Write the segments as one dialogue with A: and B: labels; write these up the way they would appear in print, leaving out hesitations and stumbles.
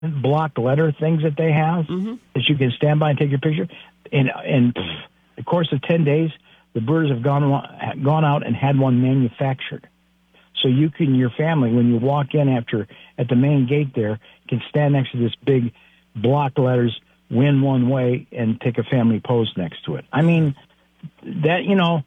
A: block letter things that they have that you can stand by and take your picture. In the course of 10 days, the Brewers have gone out and had one manufactured. So you can, your family, when you walk in at the main gate there, can stand next to this big block letters, win one way, and take a family pose next to it. I mean, that,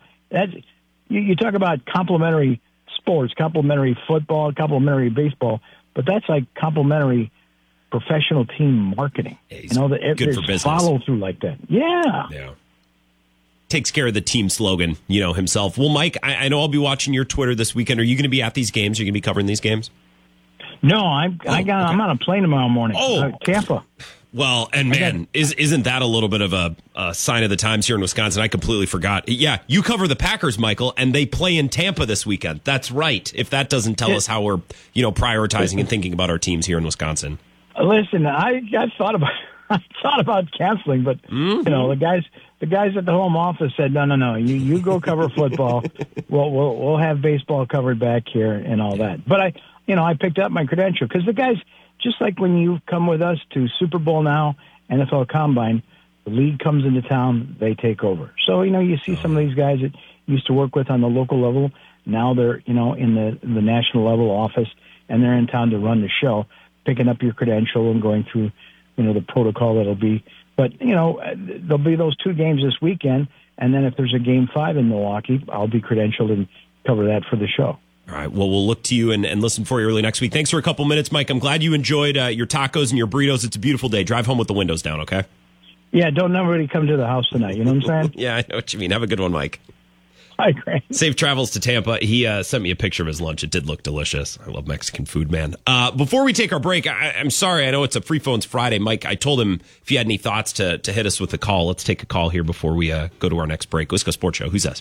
A: you talk about complimentary sports, complimentary football, complimentary baseball, but that's like complimentary professional team marketing.
B: Yeah,
A: that
B: good for business.
A: Follow through like that.
B: Yeah. Takes care of the team slogan, himself. Well, Mike, I know I'll be watching your Twitter this weekend. Are you going to be at these games? Are you going to be covering these games?
A: No, I'm on a plane tomorrow morning. Tampa.
B: Well, and man, isn't that a little bit of a sign of the times here in Wisconsin? I completely forgot. Yeah, you cover the Packers, Michael, and they play in Tampa this weekend. That's right. If that doesn't tell us how we're, prioritizing and thinking about our teams here in Wisconsin.
A: Listen, I thought about canceling, but the guys at the home office said, no, you go cover football. We'll have baseball covered back here and all that. But I picked up my credential because the guys, just like when you come with us to Super Bowl now, NFL Combine, the league comes into town, they take over. So, you see some of these guys that used to work with on the local level. Now they're, in the national level office, and they're in town to run the show, picking up your credential and going through, the protocol that'll be. But, there'll be those 2 games this weekend, and then if there's a Game 5 in Milwaukee, I'll be credentialed and cover that for the show.
B: All right. Well, we'll look to you and listen for you early next week. Thanks for a couple minutes, Mike. I'm glad you enjoyed your tacos and your burritos. It's a beautiful day. Drive home with the windows down, okay?
A: Yeah, don't nobody come to the house tonight. You know what I'm saying?
B: Yeah, I know what you mean. Have a good one, Mike.
A: Hi, Grant.
B: Safe travels to Tampa. He sent me a picture of his lunch. It did look delicious. I love Mexican food, man. Before we take our break, I'm sorry. I know it's a Free Phones Friday. Mike, I told him if he had any thoughts to hit us with a call. Let's take a call here before we go to our next break. Wisco Sports Show. Who's this?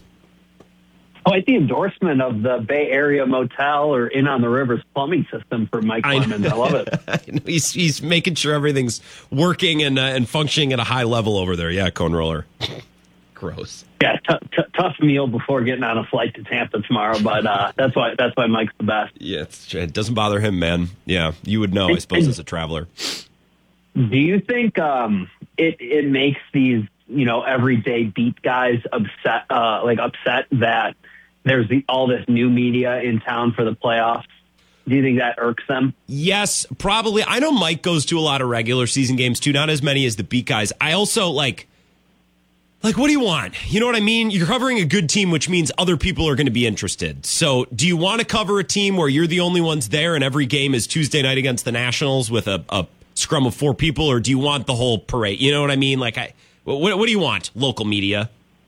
C: I like the endorsement of the Bay Area Motel or Inn on the River's plumbing system for Mike Clemens. I love it.
B: He's making sure everything's working and functioning at a high level over there. Yeah, Cone Roller. Gross.
C: Yeah, tough meal before getting on a flight to Tampa tomorrow, but that's why Mike's the best.
B: Yeah, it doesn't bother him, man. Yeah, you would know, I suppose, as a traveler.
C: Do you think it makes these everyday beat guys upset that there's all this new media in town for the playoffs? Do you think that irks them?
B: Yes, probably. I know Mike goes to a lot of regular season games too, not as many as the beat guys. I also like, what do you want? You know what I mean? You're covering a good team, which means other people are going to be interested. So do you want to cover a team where you're the only ones there and every game is Tuesday night against the Nationals with a scrum of 4 people, or do you want the whole parade? You know what I mean? What do you want, local media?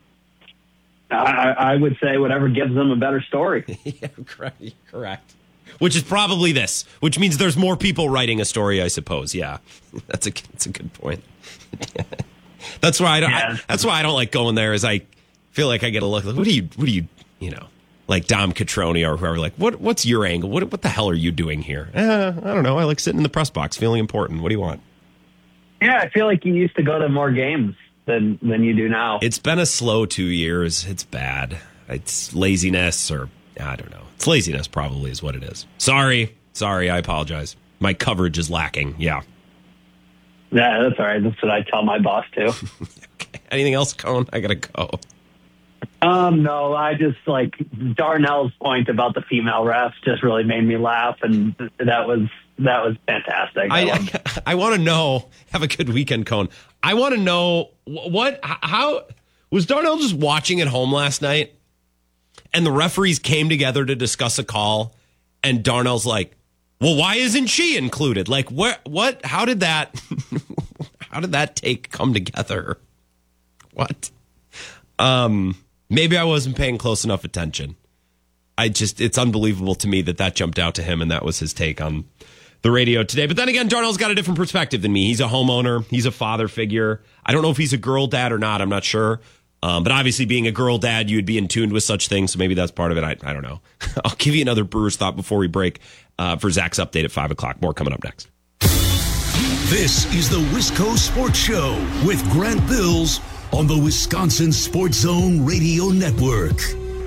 C: I would say whatever gives them a better story.
B: Yeah, correct. Which is probably this, which means there's more people writing a story, I suppose. Yeah, that's a good point. That's why I don't like going there. Is I feel like I get a look. Like, what do you like Dom Catroni or whoever? Like, what's your angle? What the hell are you doing here? I don't know. I like sitting in the press box, feeling important. What do you want?
C: Yeah, I feel like you used to go to more games than you do now.
B: It's been a slow 2 years. It's bad. It's laziness, or I don't know. It's laziness, probably, is what it is. Sorry. I apologize. My coverage is lacking. Yeah.
C: Yeah, that's all right. That's what I tell my boss too.
B: Okay. Anything else, Cone? I gotta go.
C: No, I just like Darnell's point about the female refs just really made me laugh, and that was fantastic.
B: I want to know. Have a good weekend, Cone. I want to know how was Darnell just watching at home last night, and the referees came together to discuss a call, and Darnell's like, "Well, why isn't she included? Like, what? How did that? How did that take come together? What? Maybe I wasn't paying close enough attention. It's unbelievable to me that jumped out to him, and that was his take on the radio today. But then again, Darnell's got a different perspective than me. He's a homeowner. He's a father figure. I don't know if he's a girl dad or not. I'm not sure. But obviously, being a girl dad, you'd be in tune with such things. So maybe that's part of it. I don't know. I'll give you another Brewers thought before we break for Zach's update at 5 o'clock. More coming up next.
D: This is the Wisco Sports Show with Grant Bills on the Wisconsin Sports Zone Radio Network.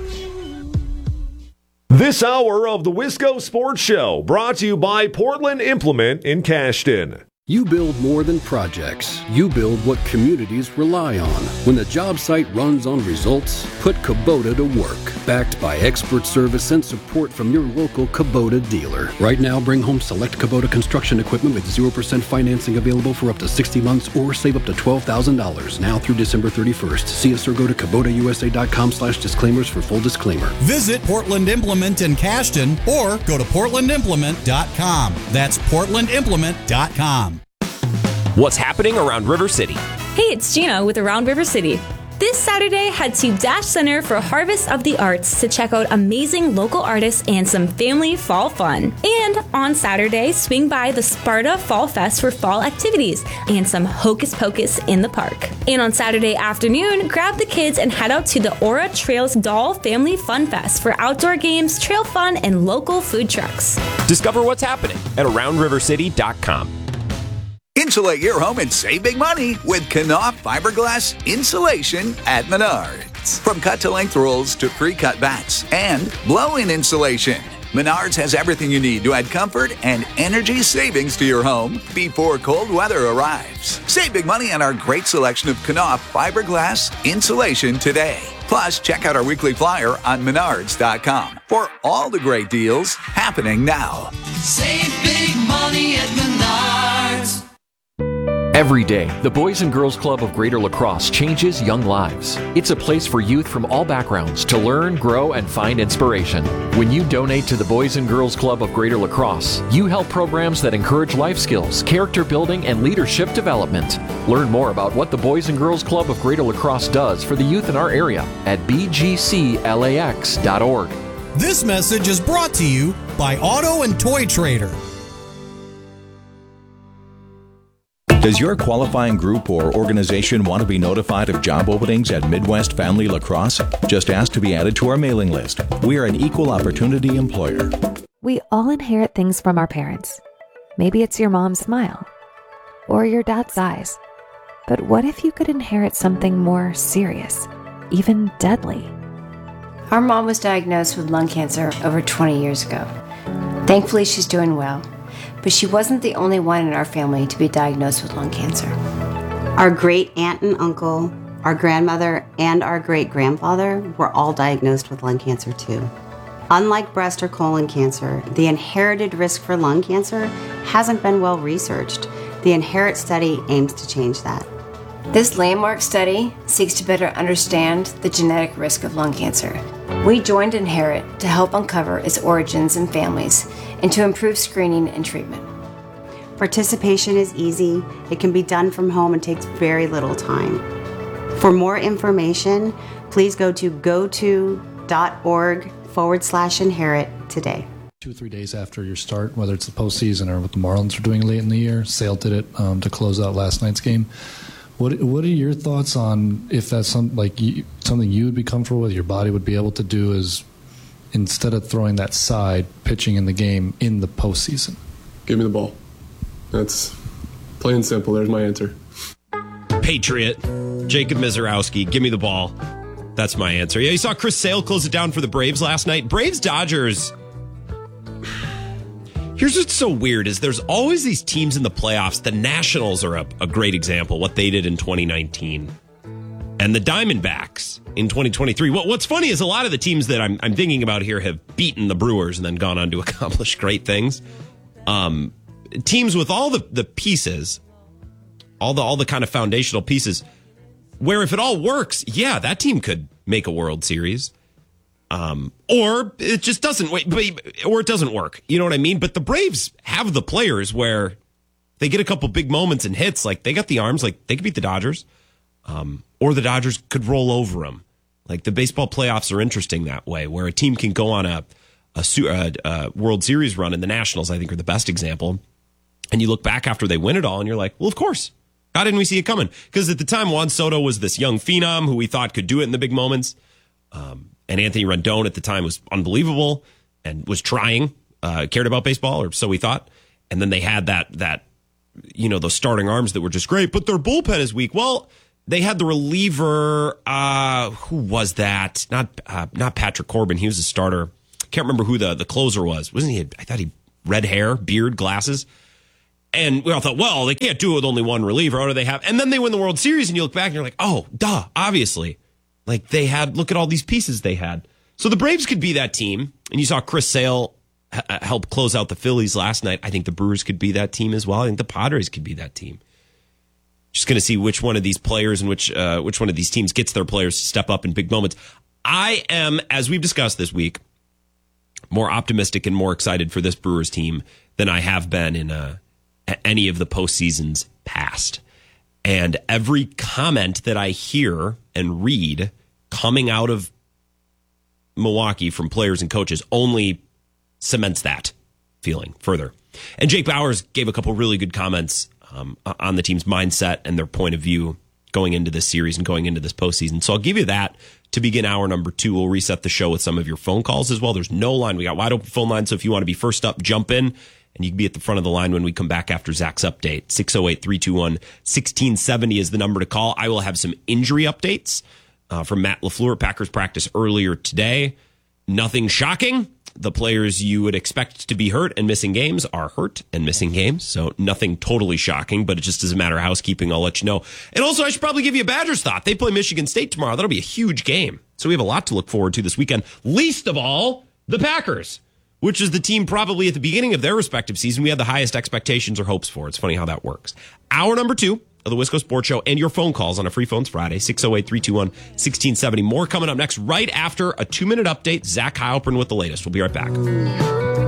E: This hour of the Wisco Sports Show brought to you by Portland Implement in Cashton. You build more than projects. You build what communities rely on. When the job site runs on results, put Kubota to work. Backed by expert service and support from your local Kubota dealer. Right now, bring home select Kubota construction equipment with 0% financing available for up to 60 months or save up to $12,000 now through December 31st. See us or go to KubotaUSA.com/disclaimers for full disclaimer.
F: Visit Portland Implement in Cashton or go to PortlandImplement.com. That's PortlandImplement.com.
G: What's happening around River City?
H: Hey, it's Gina with Around River City. This Saturday, head to Dash Center for Harvest of the Arts to check out amazing local artists and some family fall fun. And on Saturday, swing by the Sparta Fall Fest for fall activities and some hocus pocus in the park. And on Saturday afternoon, grab the kids and head out to the Aura Trails Doll Family Fun Fest for outdoor games, trail fun, and local food trucks.
G: Discover what's happening at AroundRiverCity.com.
I: Insulate your home and save big money with Knauf fiberglass insulation at Menards. From cut-to-length rolls to pre-cut bats and blow-in insulation, Menards has everything you need to add comfort and energy savings to your home before cold weather arrives. Save big money on our great selection of Knauf fiberglass insulation today. Plus, check out our weekly flyer on Menards.com for all the great deals happening now.
J: Save big money at Menards.
K: Every day, the Boys and Girls Club of Greater La Crosse changes young lives. It's a place for youth from all backgrounds to learn, grow, and find inspiration. When you donate to the Boys and Girls Club of Greater La Crosse, you help programs that encourage life skills, character building, and leadership development. Learn more about what the Boys and Girls Club of Greater La Crosse does for the youth in our area at bgclax.org.
F: This message is brought to you by Auto and Toy Trader.
L: Does your qualifying group or organization want to be notified of job openings at Midwest Family Lacrosse? Just ask to be added to our mailing list. We are an equal opportunity employer.
M: We all inherit things from our parents. Maybe it's your mom's smile or your dad's eyes. But what if you could inherit something more serious, even deadly?
N: Our mom was diagnosed with lung cancer over 20 years ago. Thankfully, she's doing well. But she wasn't the only one in our family to be diagnosed with lung cancer.
O: Our great aunt and uncle, our grandmother, and our great grandfather were all diagnosed with lung cancer too. Unlike breast or colon cancer, the inherited risk for lung cancer hasn't been well researched. The Inherit study aims to change that.
N: This landmark study seeks to better understand the genetic risk of lung cancer. We joined Inherit to help uncover its origins and families and to improve screening and treatment.
O: Participation is easy, it can be done from home and takes very little time. For more information, please go to goto.org/inherit today.
P: 2-3 days after your start, whether it's the postseason or what the Marlins are doing late in the year, Sale did it to close out last night's game. What are your thoughts on if that's something you would be comfortable with, your body would be able to do, is instead of throwing that side, pitching in the game in the postseason?
Q: Give me the ball. That's plain and simple. There's my answer.
B: Patriot, Jacob Mizorowski, give me the ball. That's my answer. Yeah, you saw Chris Sale close it down for the Braves last night. Braves-Dodgers. Here's what's so weird is there's always these teams in the playoffs. The Nationals are a great example, what they did in 2019. And the Diamondbacks in 2023. What's funny is a lot of the teams that I'm thinking about here have beaten the Brewers and then gone on to accomplish great things. Teams with all the pieces, all the kind of foundational pieces, where if it all works, yeah, that team could make a World Series. Or it just doesn't, or it doesn't work. You know what I mean? But the Braves have the players where they get a couple big moments and hits. Like they got the arms, like they could beat the Dodgers. Or the Dodgers could roll over them. Like the baseball playoffs are interesting that way, where a team can go on a World Series run, and the Nationals, I think, are the best example. And you look back after they win it all, and you're like, well, of course. How didn't we see it coming? Because at the time, Juan Soto was this young phenom who we thought could do it in the big moments. And Anthony Rendon at the time was unbelievable and was trying, cared about baseball, or so we thought. And then they had that those starting arms that were just great, but their bullpen is weak. Well, they had the reliever. Who was that? Not Patrick Corbin. He was a starter. Can't remember who the closer was. Wasn't he? I thought he red hair, beard, glasses. And we all thought, well, they can't do it with only one reliever. What do they have? And then they win the World Series, and you look back and you're like, oh, duh, obviously. Like look at all these pieces they had. So the Braves could be that team. And you saw Chris Sale help close out the Phillies last night. I think the Brewers could be that team as well. I think the Padres could be that team. Just going to see which one of these players and which one of these teams gets their players to step up in big moments. I am, as we've discussed this week, more optimistic and more excited for this Brewers team than I have been in any of the postseasons past. And every comment that I hear and read coming out of Milwaukee from players and coaches only cements that feeling further. And Jake Bauers gave a couple really good comments on the team's mindset and their point of view going into this series and going into this postseason. So I'll give you that to begin hour number 2. We'll reset the show with some of your phone calls as well. There's no line. We got wide open phone line. So if you want to be first up, jump in. And you can be at the front of the line when we come back after Zach's update. 608-321-1670 is the number to call. I will have some injury updates from Matt LaFleur. Packers practice earlier today. Nothing shocking. The players you would expect to be hurt and missing games are hurt and missing games. So nothing totally shocking, but it just is a matter of housekeeping. I'll let you know. And also, I should probably give you a Badgers thought. They play Michigan State tomorrow. That'll be a huge game. So we have a lot to look forward to this weekend. Least of all, the Packers, which is the team probably at the beginning of their respective season we had the highest expectations or hopes for. It's funny how that works. Hour number 2 of the Wisco Sports Show and your phone calls on a Free Phones Friday, 608-321-1670. More coming up next right after a 2-minute update. Zach Heilprin with the latest. We'll be right back.